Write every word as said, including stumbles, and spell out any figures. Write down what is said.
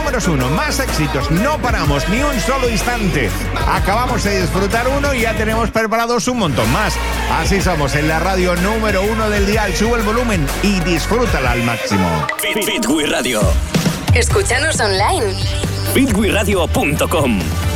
números uno, más éxitos, no paramos ni un solo instante. Acabamos de disfrutar uno y ya tenemos preparados un montón más. Así somos en la radio número uno del dial. Sube el volumen y disfrútala al máximo. Fit, Fit We Radio. Escúchanos online. fit we radio punto com.